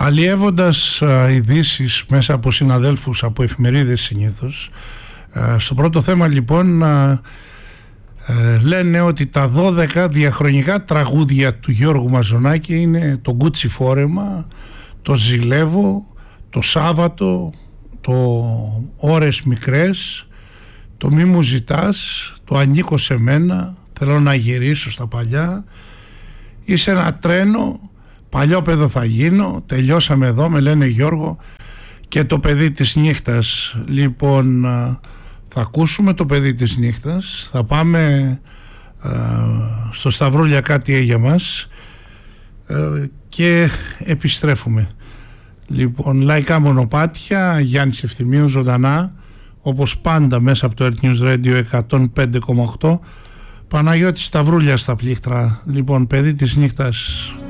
Αλλιεύοντας ειδήσεις μέσα από συναδέλφους, από εφημερίδες συνήθως, στο πρώτο θέμα λοιπόν λένε ότι τα 12 διαχρονικά τραγούδια του Γιώργου Μαζονάκη είναι το Γκούτσι Φόρεμα, το Ζηλεύω, το Σάββατο, το Ώρες Μικρές, το Μη μου ζητάς, το Ανήκω σε μένα, θέλω να γυρίσω στα παλιά, είσαι ένα τρένο, παλιόπαιδο θα γίνω, τελειώσαμε εδώ, με λένε Γιώργο, και το παιδί της νύχτας. Λοιπόν, θα ακούσουμε το παιδί της νύχτας, θα πάμε στο Σταυρούλια κάτι για μας και επιστρέφουμε. Λοιπόν, λαϊκά μονοπάτια, Γιάννης Ευθυμίου ζωντανά, όπως πάντα μέσα από το Earth News Radio 105,8. Παναγιώτης Σταυρούλια στα πλήκτρα. Λοιπόν, παιδί της νύχτας.